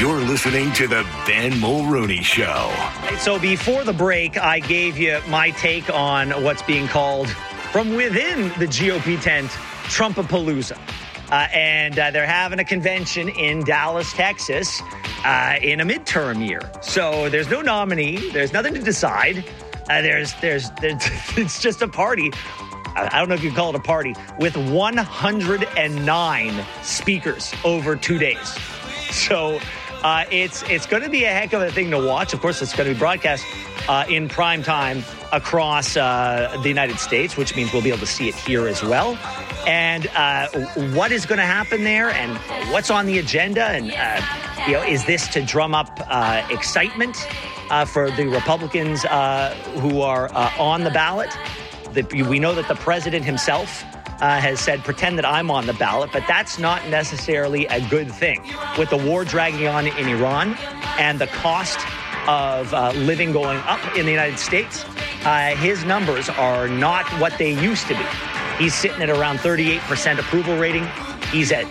You're listening to the Ben Mulroney Show. So before the break, I gave you my take on what's being called from within the GOP tent, Trumpapalooza. And they're having a convention in Dallas, Texas, in a midterm year. So there's no nominee. There's nothing to decide. It's just a party. I don't know if you call it a party, with 109 speakers over 2 days. So it's going to be a heck of a thing to watch. Of course, it's going to be broadcast in prime time across the United States, which means we'll be able to see it here as well. And what is going to happen there and what's on the agenda? And, is this to drum up excitement for the Republicans who are on the ballot? We know that the president himself has said, pretend that I'm on the ballot, but that's not necessarily a good thing. With the war dragging on in Iran and the cost of living going up in the United States, his numbers are not what they used to be. He's sitting at around 38% approval rating. He's at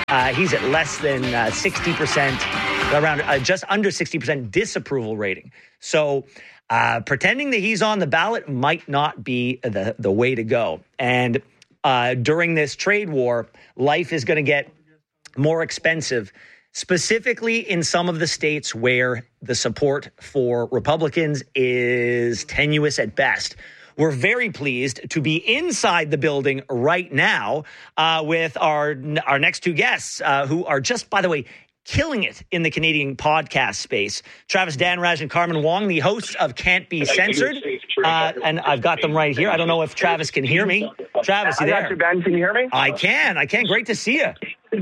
less than 60%, around just under 60% disapproval rating. So pretending that he's on the ballot might not be the way to go. And during this trade war, life is going to get more expensive, specifically in some of the states where the support for Republicans is tenuous at best. We're very pleased to be inside the building right now with our next two guests who are just, by the way, killing it in the Canadian podcast space. Travis Dhanraj and Carmen Wong, the hosts of Can't Be Censored. And I've got them right here. I don't know if Travis can hear me. Travis, you there? I got you, Ben. Can you hear me? I can. Great to see you.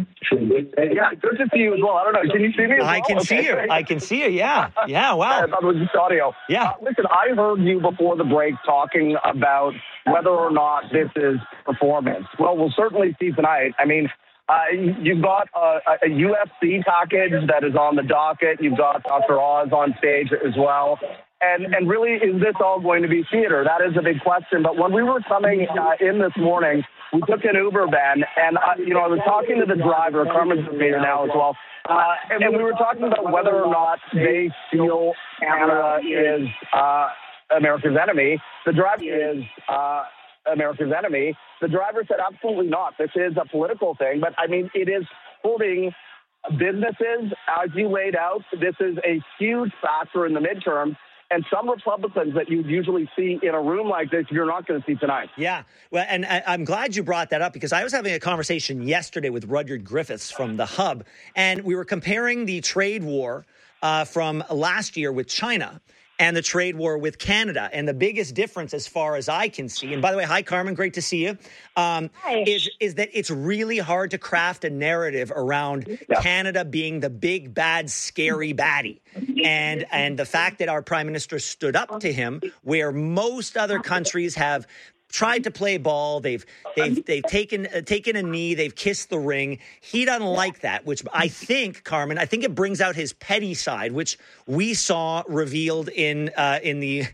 Yeah, good to see you as well. I don't know. Can you see me as well? I can see you. I can see you. Yeah. Yeah, wow. I thought it was just audio. Yeah. Listen, I heard you before the break talking about whether or not this is performance. Well, we'll certainly see tonight. I mean, you've got a UFC package that is on the docket. You've got Dr. Oz on stage as well. And really, is this all going to be theater? That is a big question. But when we were coming in this morning, we took an Uber, Ben, and, I was talking to the driver, Carmen's with me now as well, and we were talking about whether or not they feel Canada is America's enemy. The driver is America's enemy. The driver said, absolutely not. This is a political thing. But, I mean, it is holding businesses, as you laid out. This is a huge factor in the midterm. And some Republicans that you'd usually see in a room like this, you're not going to see tonight. Yeah. Well, and I'm glad you brought that up because I was having a conversation yesterday with Rudyard Griffiths from The Hub, and we were comparing the trade war from last year with China and the trade war with Canada. And the biggest difference, as far as I can see, and by the way, hi, Carmen, great to see you, is that it's really hard to craft a narrative around Canada being the big, bad, scary baddie. And the fact that our prime minister stood up to him, where most other countries have tried to play ball. They've taken a knee. They've kissed the ring. He doesn't like that, which I think, Carmen, it brings out his petty side, which we saw revealed in the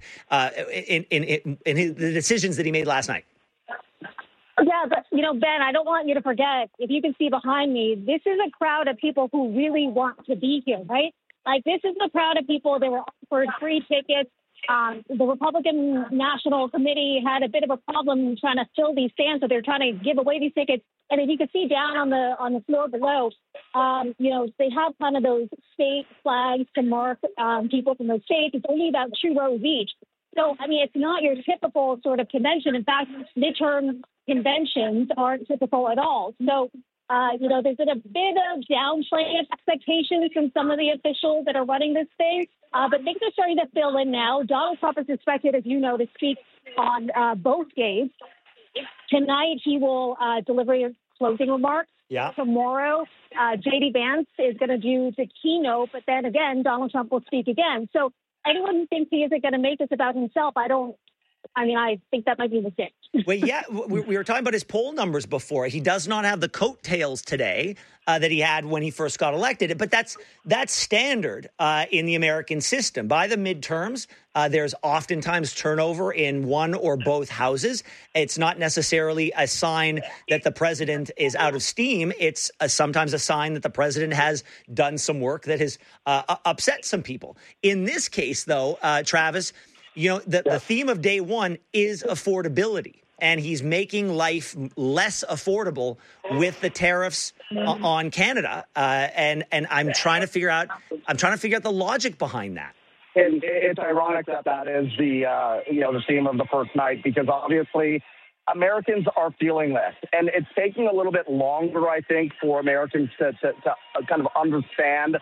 decisions that he made last night. Yeah, but, Ben, I don't want you to forget, if you can see behind me, this is a crowd of people who really want to be here, right? Like, this is the crowd of people that were offered free tickets. The Republican National Committee had a bit of a problem trying to fill these stands, so they're trying to give away these tickets. And if you can see down on the floor below, they have kind of those state flags to mark people from those states. It's only about 2 rows each. So, I mean, it's not your typical sort of convention. In fact, midterm conventions aren't typical at all. So, there's been a bit of downplaying of expectations from some of the officials that are running this thing. But things are starting to fill in now. Donald Trump is expected, as you know, to speak on both days. Tonight, he will deliver his closing remarks. Yeah. Tomorrow, J.D. Vance is going to do the keynote. But then again, Donald Trump will speak again. So anyone who thinks he isn't going to make this about himself, I think that might be a mistake. Well, yeah, we were talking about his poll numbers before. He does not have the coattails today that he had when he first got elected. But that's standard in the American system. By the midterms, there's oftentimes turnover in one or both houses. It's not necessarily a sign that the president is out of steam. It's sometimes a sign that the president has done some work that has upset some people. In this case, though, Travis, the theme of day one is affordability. And he's making life less affordable with the tariffs on Canada. And I'm trying to figure out the logic behind that. And it's ironic that is the theme of the first night, because obviously Americans are feeling this. And it's taking a little bit longer, I think, for Americans to kind of understand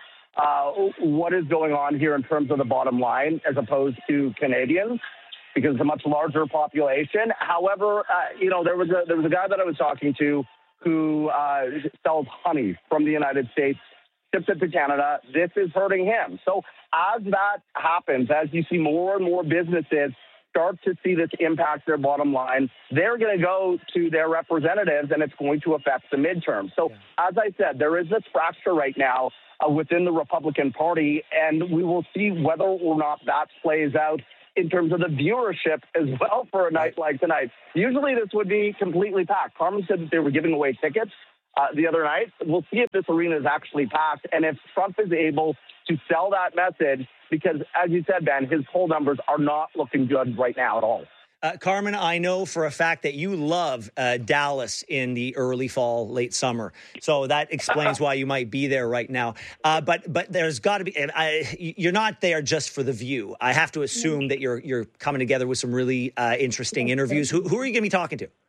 what is going on here in terms of the bottom line as opposed to Canadians, because it's a much larger population. However, there was a guy that I was talking to who sells honey from the United States, ships it to Canada. This is hurting him. So as that happens, as you see more and more businesses start to see this impact their bottom line, they're going to go to their representatives, and it's going to affect the midterm. So as I said, there is this fracture right now within the Republican Party, and we will see whether or not that plays out in terms of the viewership as well for a night like tonight. Usually this would be completely packed. Carmen said that they were giving away tickets the other night. We'll see if this arena is actually packed and if Trump is able to sell that message, because as you said, Ben, his poll numbers are not looking good right now at all. Carmen, I know for a fact that you love Dallas in the early fall, late summer. So that explains why you might be there right now. But there's got to be. You're not there just for the view. I have to assume that you're coming together with some really interesting interviews. Who are you going to be talking to?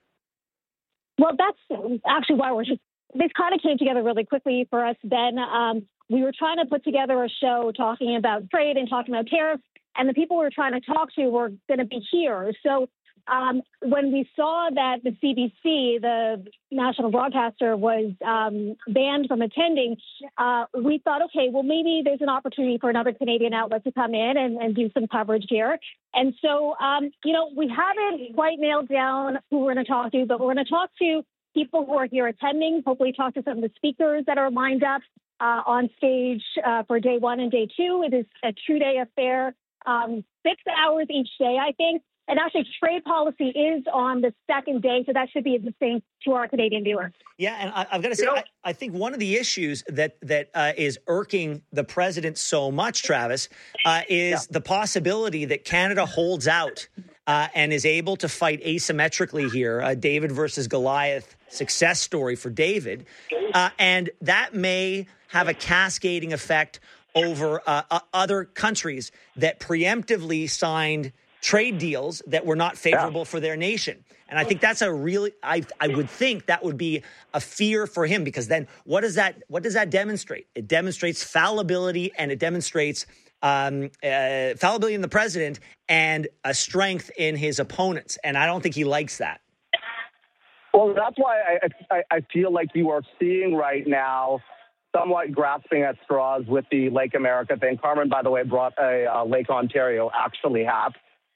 Well, that's actually why this kind of came together really quickly for us, Ben. We were trying to put together a show talking about trade and talking about tariffs. And the people we were trying to talk to were going to be here. So when we saw that the CBC, the national broadcaster, was banned from attending, we thought, okay, well, maybe there's an opportunity for another Canadian outlet to come in and do some coverage here. And so, we haven't quite nailed down who we're going to talk to, but we're going to talk to people who are here attending, hopefully talk to some of the speakers that are lined up on stage for day one and day two. It is a 2-day affair. 6 hours each day, I think. And actually, trade policy is on the second day, so that should be interesting to our Canadian viewers. Yeah, and I've got to say, I think one of the issues that is irking the president so much, Travis, is the possibility that Canada holds out and is able to fight asymmetrically here, a David versus Goliath success story for David, and that may have a cascading effect over other countries that preemptively signed trade deals that were not favorable for their nation. And I think that's I would think that would be a fear for him, because then what does that demonstrate? It demonstrates fallibility, and it demonstrates fallibility in the president and a strength in his opponents. And I don't think he likes that. Well, that's why I feel like you are seeing right now somewhat grasping at straws with the Lake America thing. Carmen, by the way, brought a Lake Ontario actually hat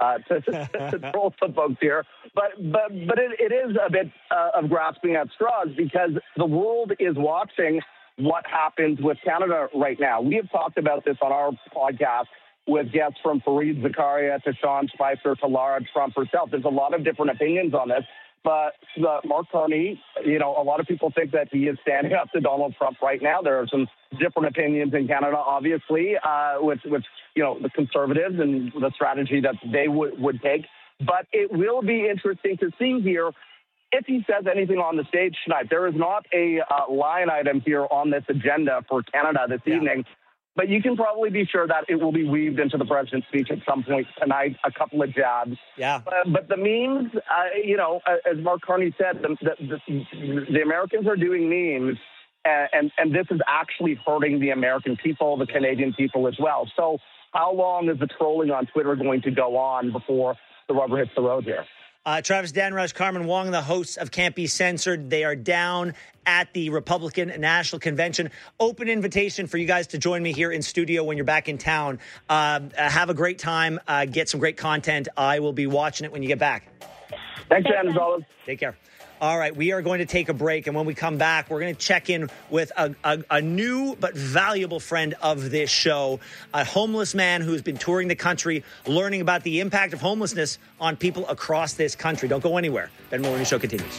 to troll some folks here. But it is a bit of grasping at straws, because the world is watching what happens with Canada right now. We have talked about this on our podcast with guests from Fareed Zakaria to Sean Spicer to Lara Trump herself. There's a lot of different opinions on this. But Mark Carney, a lot of people think that he is standing up to Donald Trump right now. There are some different opinions in Canada, obviously, with the Conservatives and the strategy that they would take. But it will be interesting to see here if he says anything on the stage tonight. There is not a line item here on this agenda for Canada this evening. But you can probably be sure that it will be weaved into the president's speech at some point tonight, a couple of jabs. Yeah. But the memes, as Mark Carney said, the Americans are doing memes, and this is actually hurting the American people, the Canadian people as well. So how long is the trolling on Twitter going to go on before the rubber hits the road here? Travis Danrush, Carmen Wong, the hosts of Can't Be Censored. They are down at the Republican National Convention. Open invitation for you guys to join me here in studio when you're back in town. Have a great time. Get some great content. I will be watching it when you get back. Thanks, Dan, as always. Take care. All right, we are going to take a break, and when we come back, we're going to check in with a new but valuable friend of this show, a homeless man who's been touring the country, learning about the impact of homelessness on people across this country. Don't go anywhere. Ben Mulroney Show continues.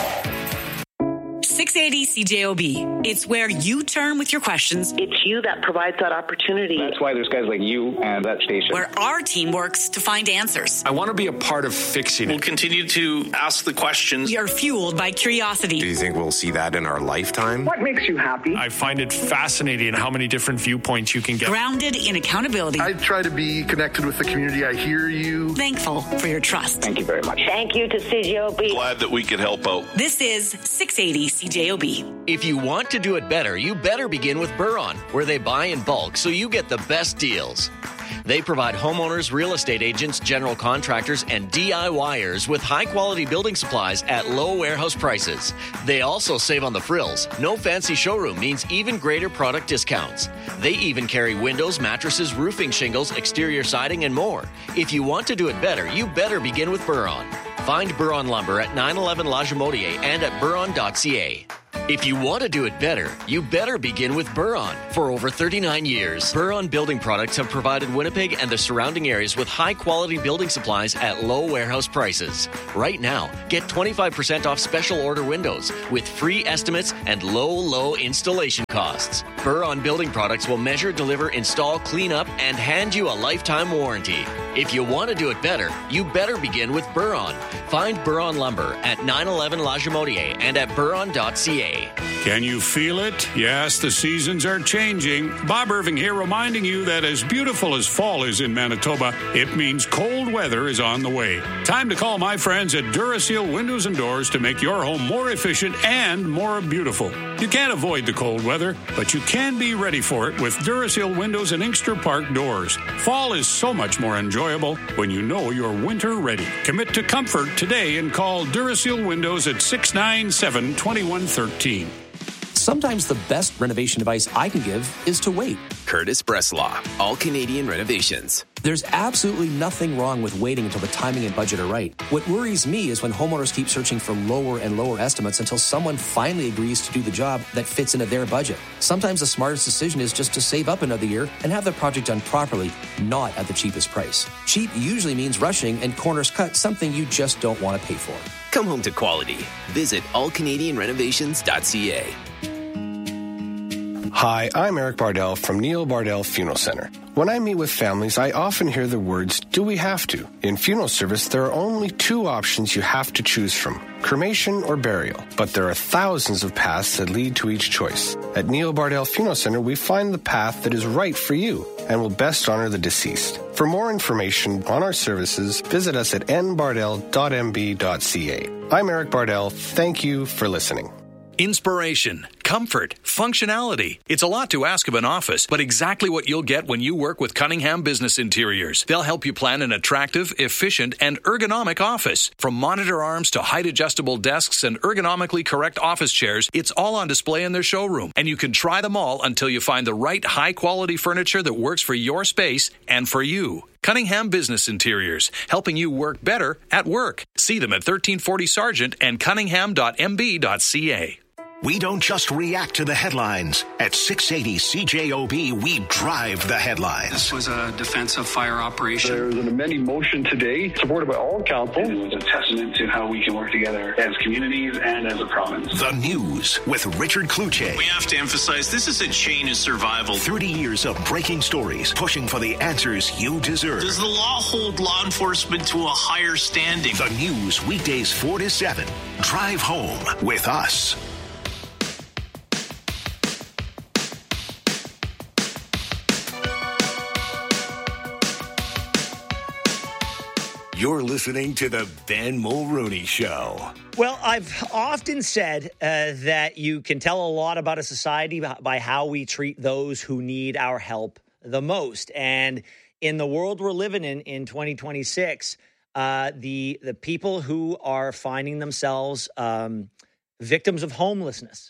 680 CJOB. It's where you turn with your questions. It's you that provides that opportunity. That's why there's guys like you and that station. Where our team works to find answers. I want to be a part of fixing it. We'll continue to ask the questions. We are fueled by curiosity. Do you think we'll see that in our lifetime? What makes you happy? I find it fascinating how many different viewpoints you can get. Grounded in accountability. I try to be connected with the community. I hear you. Thankful for your trust. Thank you very much. Thank you to CJOB. Glad that we could help out. This is 680 CJOB. If you want to do it better, you better begin with Buron, where they buy in bulk so you get the best deals. They provide homeowners, real estate agents, general contractors, and DIYers with high-quality building supplies at low warehouse prices. They also save on the frills. No fancy showroom means even greater product discounts. They even carry windows, mattresses, roofing shingles, exterior siding, and more. If you want to do it better, you better begin with Buron. Find Buron Lumber at 911 La Jamodier and at buron.ca. If you want to do it better, you better begin with Buron. For over 39 years, Buron Building Products have provided Winnipeg and the surrounding areas with high-quality building supplies at low warehouse prices. Right now, get 25% off special order windows with free estimates and low installation costs. Buron Building Products will measure, deliver, install, clean up, and hand you a lifetime warranty. If you want to do it better, you better begin with Buron. Find Buron Lumber at 911 La Jamodier and at buron.ca. Can you feel it? Yes, the seasons are changing. Bob Irving here reminding you that as beautiful as fall is in Manitoba, it means cold weather is on the way. Time to call my friends at Duraseal Windows and Doors to make your home more efficient and more beautiful. You can't avoid the cold weather, but you can be ready for it with Duraseal Windows and Inkster Park doors. Fall is so much more enjoyable when you know you're winter ready. Commit to comfort today and call Duraseal Windows at 697-2113. Sometimes the best renovation advice I can give is to wait. Curtis Breslaw, All Canadian Renovations. There's absolutely nothing wrong with waiting until the timing and budget are right. What worries me is when homeowners keep searching for lower and lower estimates until someone finally agrees to do the job that fits into their budget. Sometimes the smartest decision is just to save up another year and have the project done properly, not at the cheapest price. Cheap usually means rushing and corners cut, something you just don't want to pay for. Come home to quality. Visit allcanadianrenovations.ca. Hi, I'm Eric Bardell from Neil Bardell Funeral Center. When I meet with families, I often hear the words, do we have to? In funeral service, there are only two options you have to choose from, cremation or burial. But there are thousands of paths that lead to each choice. At Neil Bardell Funeral Center, we find the path that is right for you and will best honor the deceased. For more information on our services, visit us at nbardell.mb.ca. I'm Eric Bardell. Thank you for listening. Inspiration, comfort, functionality. It's a lot to ask of an office, but exactly what you'll get when you work with Cunningham Business Interiors. They'll help you plan an attractive, efficient, and ergonomic office. From monitor arms to height-adjustable desks and ergonomically correct office chairs, it's all on display in their showroom. And you can try them all until you find the right high-quality furniture that works for your space and for you. Cunningham Business Interiors, helping you work better at work. See them at 1340 Sargent and cunningham.mb.ca. We don't just react to the headlines. At 680 CJOB, we drive the headlines. This was a defensive fire operation. There was an amending motion today, supported by all council. It was a testament to how we can work together as communities and as a province. The News with Richard Cloutier. We have to emphasize this is a chain of survival. 30 years of breaking stories, pushing for the answers you deserve. Does the law hold law enforcement to a higher standing? The News, weekdays 4 to 7. Drive home with us. You're listening to the Ben Mulroney Show. Well, I've often said that you can tell a lot about a society by how we treat those who need our help the most. And in the world we're living in 2026, the people who are finding themselves victims of homelessness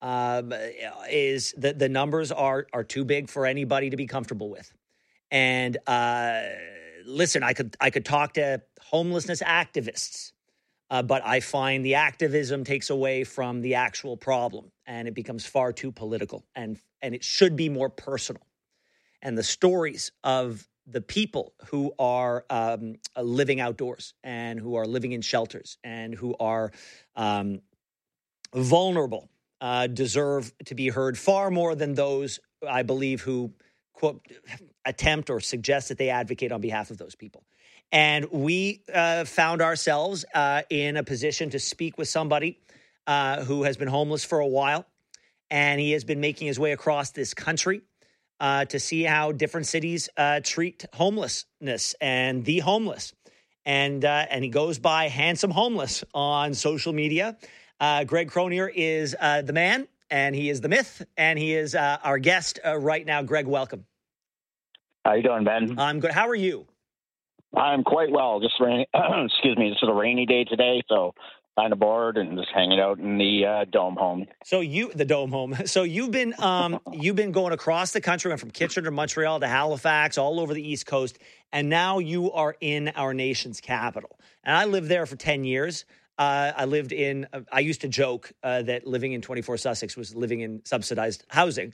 is the numbers are too big for anybody to be comfortable with. And listen, I could talk to homelessness activists But I find the activism takes away from the actual problem, and it becomes far too political, and it should be more personal. And the stories of the people who are living outdoors and who are living in shelters and who are vulnerable deserve to be heard far more than those, I believe, who, quote, attempt or suggest that they advocate on behalf of those people. And we found ourselves in a position to speak with somebody who has been homeless for a while, and he has been making his way across this country to see how different cities treat homelessness and the homeless. And he goes by Handsome Homeless on social media. Greg Cronier is the man, and he is the myth, and he is our guest right now. Greg, welcome. How you doing, Ben? I'm good. How are you? I'm quite well. Just excuse me. This is a rainy day today, so kind of bored and just hanging out in the Dome Home. The Dome Home. So you've been going across the country, went from Kitchener to Montreal to Halifax, all over the East Coast, and now you are in our nation's capital. And I lived there for 10 years. I used to joke that living in 24 Sussex was living in subsidized housing.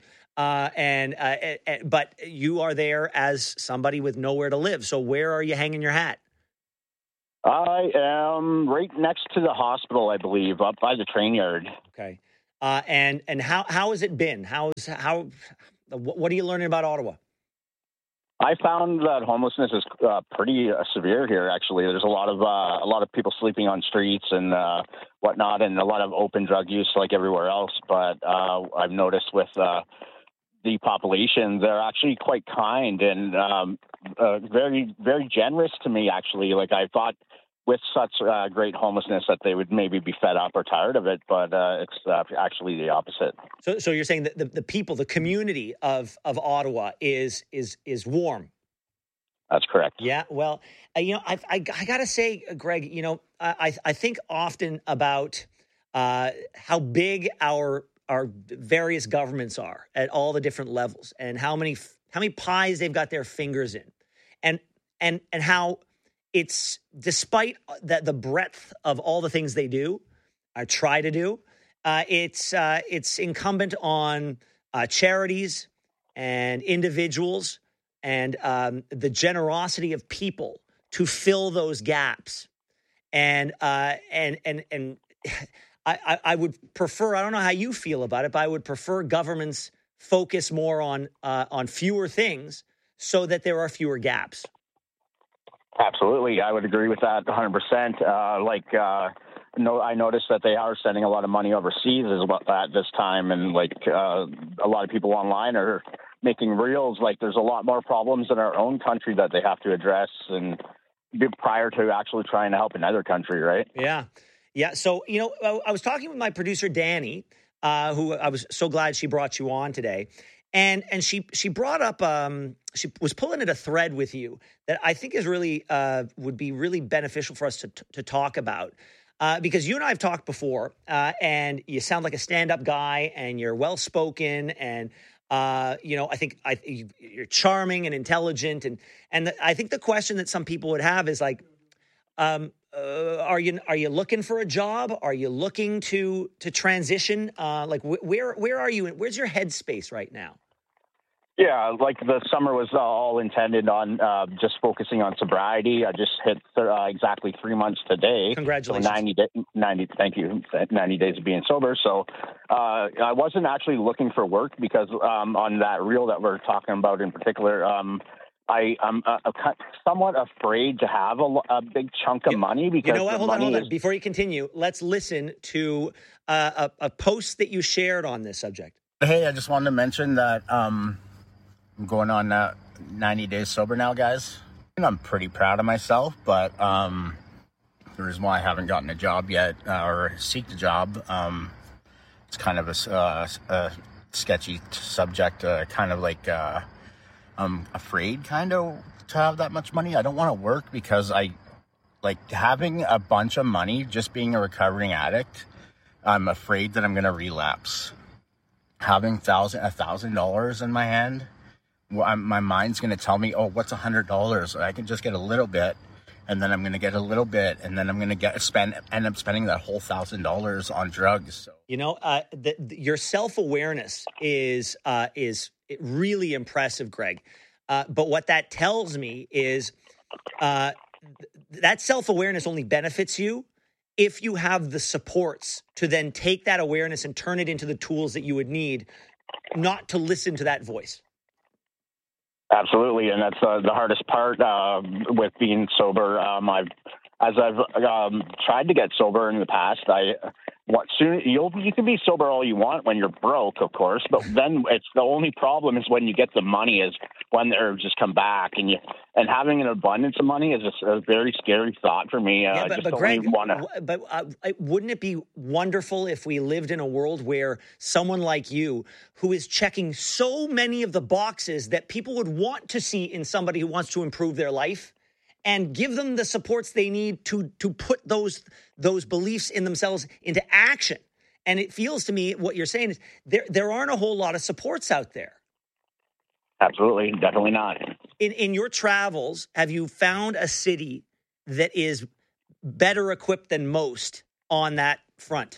But you are there as somebody with nowhere to live. So where are you hanging your hat? I am right next to the hospital, I believe, up by the train yard. Okay. And how has it been? What are you learning about Ottawa? I found that homelessness is pretty severe here. Actually, there's a lot of people sleeping on streets and whatnot, and a lot of open drug use like everywhere else. But I've noticed with the population, they're actually quite kind and very, very generous to me. Actually, like I thought, with such great homelessness, that they would maybe be fed up or tired of it, but it's actually the opposite. So you're saying that the people, the community of Ottawa is warm. That's correct. Yeah. Well, I got to say, Greg, I think often about how big our various governments are at all the different levels, and how many pies they've got their fingers in, and how it's, despite the breadth of all the things they do, or try to do, it's incumbent on charities and individuals and the generosity of people to fill those gaps. And I would prefer, I don't know how you feel about it, but I would prefer governments focus more on fewer things so that there are fewer gaps. Absolutely. I would agree with that 100%. I noticed that they are sending a lot of money overseas at this time. And a lot of people online are making reels. Like there's a lot more problems in our own country that they have to address and prior to actually trying to help another country. Right. Yeah. Yeah. So, I was talking with my producer, Danny, who I was so glad she brought you on today. And she brought up, she was pulling at a thread with you that I think is really, would be really beneficial for us to talk about. Because you and I have talked before, and you sound like a stand-up guy, and you're well-spoken, and, I think you're charming and intelligent. And I think the question that some people would have is like, are you looking for a job? Are you looking to transition? Where are you? Where's your headspace right now? Yeah, like the summer was all intended on just focusing on sobriety. I just hit exactly 3 months today. Congratulations. So 90, thank you. 90 days of being sober. So I wasn't actually looking for work because on that reel that we're talking about in particular, I'm somewhat afraid to have a big chunk of money because Hold on. Before you continue, let's listen to a post that you shared on this subject. Hey, I just wanted to mention that I'm going on 90 days sober now, guys. And I'm pretty proud of myself, but the reason why I haven't gotten a job yet or seeked a job, it's kind of a sketchy subject, kind of like I'm afraid kind of to have that much money. I don't want to work because I like having a bunch of money, just being a recovering addict. I'm afraid that I'm going to relapse. Having $1,000 in my hand, my mind's going to tell me, oh, what's $100? I can just get a little bit and then I'm going to get a little bit, and then I'm going to end up spending that whole $1,000 on drugs. So. You know, your self-awareness is really impressive, Greg. But what that tells me is that self-awareness only benefits you if you have the supports to then take that awareness and turn it into the tools that you would need, not to listen to that voice. Absolutely, and that's the hardest part with being sober. As I've tried to get sober in the past, you can be sober all you want when you're broke, of course, but then it's the only problem is when you get the money is when they're just come back, and having an abundance of money is a very scary thought for me. But Greg, wouldn't it be wonderful if we lived in a world where someone like you, who is checking so many of the boxes that people would want to see in somebody who wants to improve their life, and give them the supports they need to put those beliefs in themselves into action? And it feels to me what you're saying is there aren't a whole lot of supports out there. Absolutely, definitely not. In your travels, have you found a city that is better equipped than most on that front?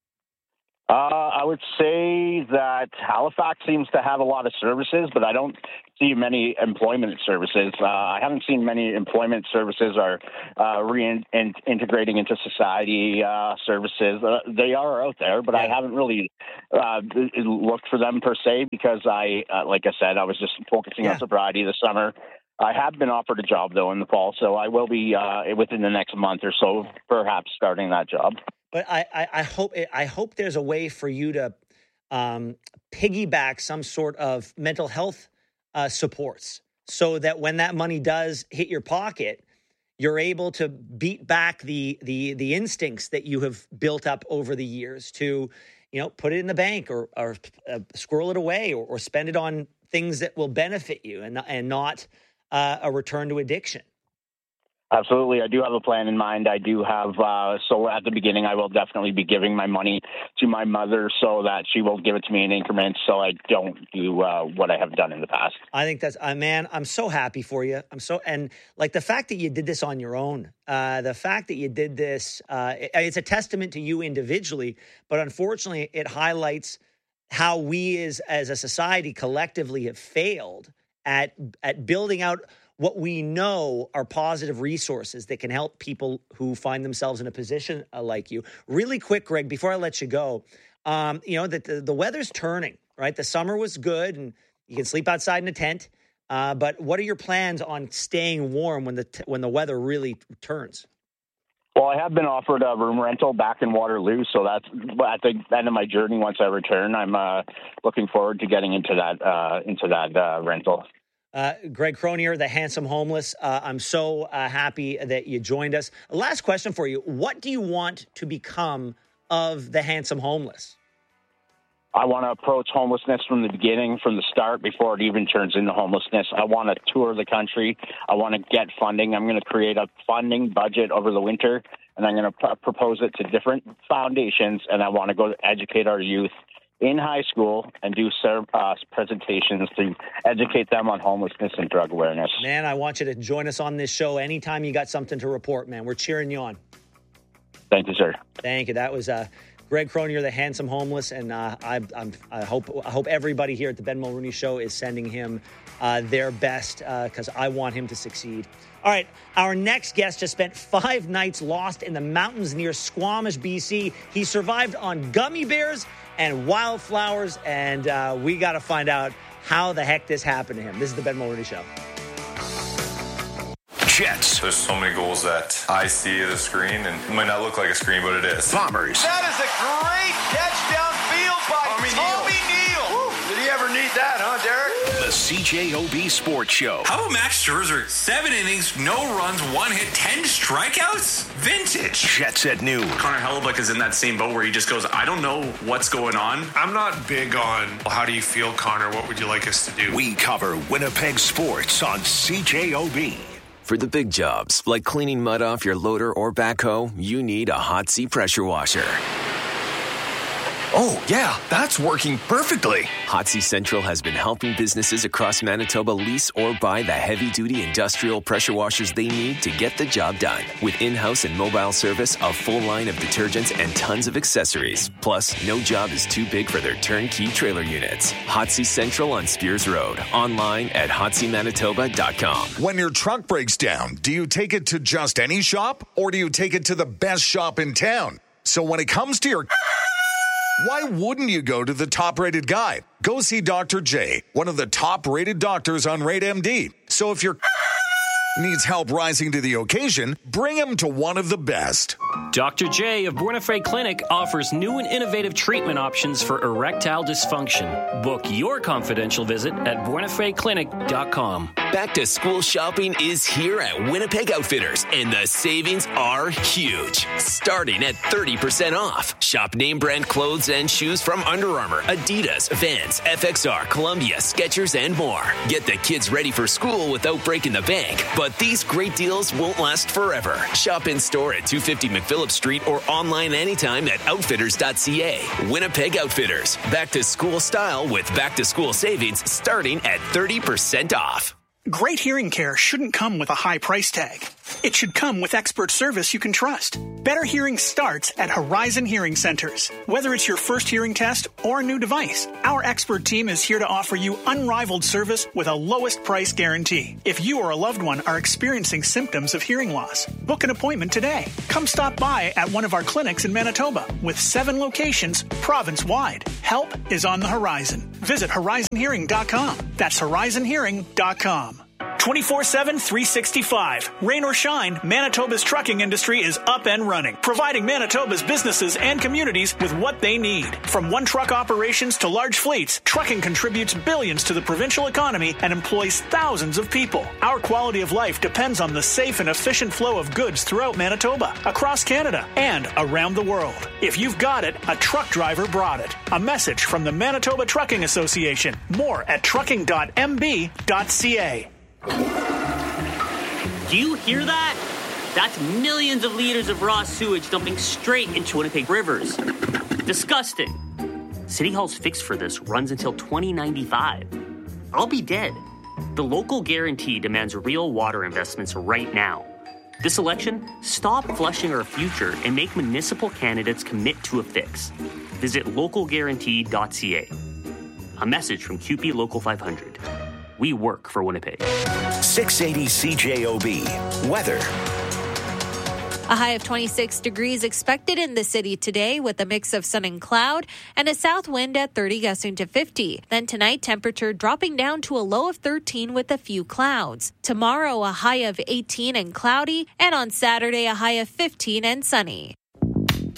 I would say that Halifax seems to have a lot of services, but I don't see many employment services. I haven't seen many employment services or reintegrating into society services. They are out there, but I haven't really looked for them per se because like I said, I was just focusing on sobriety this summer. I have been offered a job, though, in the fall, so I will be within the next month or so, perhaps starting that job. But I hope there's a way for you to piggyback some sort of mental health supports, so that when that money does hit your pocket, you're able to beat back the instincts that you have built up over the years to, put it in the bank or squirrel it away or spend it on things that will benefit you and not a return to addiction. Absolutely. I do have a plan in mind. I do have, so at the beginning, I will definitely be giving my money to my mother so that she will give it to me in increments so I don't do what I have done in the past. I think that's, man, I'm so happy for you. And like the fact that you did this on your own, the fact that you did this, it's a testament to you individually, but unfortunately it highlights how we as a society collectively have failed at building out what we know are positive resources that can help people who find themselves in a position like you. Really quick, Greg, before I let you go, that the weather's turning, right? The summer was good and you can sleep outside in a tent. But what are your plans on staying warm when the weather really turns? Well, I have been offered a room rental back in Waterloo, so that's at the end of my journey. Once I return, I'm looking forward to getting into that rental. Greg Cronier, the Handsome Homeless. I'm so happy that you joined us. Last question for you. What do you want to become of the Handsome Homeless? I want to approach homelessness from the beginning, from the start, before it even turns into homelessness. I want to tour the country. I want to get funding. I'm going to create a funding budget over the winter, and I'm going to propose it to different foundations, and I want to go educate our youth in high school and do presentations to educate them on homelessness and drug awareness. Man, I want you to join us on this show anytime you got something to report, man. We're cheering you on. Thank you, sir. Thank you. That was Greg Cronier, the Handsome Homeless, and I hope everybody here at the Ben Mulrooney Show is sending him their best because I want him to succeed. All right, our next guest just spent 5 nights lost in the mountains near Squamish, BC. He survived on gummy bears and wildflowers, and we got to find out how the heck this happened to him. This is the Ben Mulrooney Show. Jets. There's so many goals that I see as a screen, and it might not look like a screen, but it is. Bombers. That is a great catch downfield by Tommy Neal. Did he ever need that, huh, Derek? The CJOB Sports Show. How about Max Scherzer? 7 innings, no runs, 1 hit, 10 strikeouts? Vintage. Jets at noon. Connor Hellebuyck is in that same boat where he just goes, I don't know what's going on. I'm not big on how do you feel, Connor? What would you like us to do? We cover Winnipeg sports on CJOB. For the big jobs, like cleaning mud off your loader or backhoe, you need a Hot Sea pressure washer. Oh, yeah, that's working perfectly. Hotsy Central has been helping businesses across Manitoba lease or buy the heavy-duty industrial pressure washers they need to get the job done. With in-house and mobile service, a full line of detergents, and tons of accessories. Plus, no job is too big for their turnkey trailer units. Hotsy Central on Spears Road. Online at hotsymanitoba.com. When your truck breaks down, do you take it to just any shop or do you take it to the best shop in town? So when it comes to your... why wouldn't you go to the top-rated guy? Go see Dr. J, one of the top-rated doctors on RateMD. So if your needs help rising to the occasion, bring him to one of the best. Dr. J of Buena Clinic offers new and innovative treatment options for erectile dysfunction. Book your confidential visit at buenafeclinic.com. Back to school shopping is here at Winnipeg Outfitters, and the savings are huge. Starting at 30% off. Shop name brand clothes and shoes from Under Armour, Adidas, Vans, FXR, Columbia, Skechers, and more. Get the kids ready for school without breaking the bank. But these great deals won't last forever. Shop in store at 250 McPhillips Street or online anytime at outfitters.ca. Winnipeg Outfitters. Back to school style with back to school savings starting at 30% off. Great hearing care shouldn't come with a high price tag. It should come with expert service you can trust. Better hearing starts at Horizon Hearing Centers. Whether it's your first hearing test or a new device, our expert team is here to offer you unrivaled service with a lowest price guarantee. If you or a loved one are experiencing symptoms of hearing loss, book an appointment today. Come stop by at one of our clinics in Manitoba with 7 locations province-wide. Help is on the horizon. Visit horizonhearing.com. That's horizonhearing.com. 24/7, 365. Rain or shine, Manitoba's trucking industry is up and running, providing Manitoba's businesses and communities with what they need. From one-truck operations to large fleets, trucking contributes billions to the provincial economy and employs thousands of people. Our quality of life depends on the safe and efficient flow of goods throughout Manitoba, across Canada, and around the world. If you've got it, a truck driver brought it. A message from the Manitoba Trucking Association. More at trucking.mb.ca. Do you hear that? That's millions of liters of raw sewage dumping straight into Winnipeg rivers. Disgusting. City Hall's fix for this runs until 2095. I'll be dead. The local guarantee demands real water investments right now. This election, stop flushing our future and make municipal candidates commit to a fix. Visit localguarantee.ca. A message from QP Local 500. We work for Winnipeg. 680 CJOB. Weather. A high of 26 degrees expected in the city today with a mix of sun and cloud and a south wind at 30 gusting to 50. Then tonight, temperature dropping down to a low of 13 with a few clouds. Tomorrow, a high of 18 and cloudy, and on Saturday, a high of 15 and sunny.